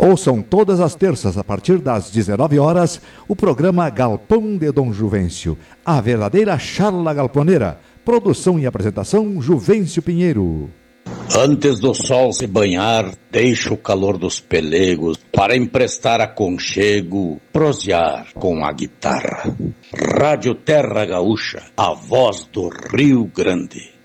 Ouçam todas as terças, a partir das 19 horas, o programa Galpão de Dom Juvencio, a verdadeira charla galponeira. Produção e apresentação, Juvencio Pinheiro. Antes do sol se banhar, deixa o calor dos pelegos para emprestar aconchego, prosear com a guitarra. Rádio Terra Gaúcha, a voz do Rio Grande.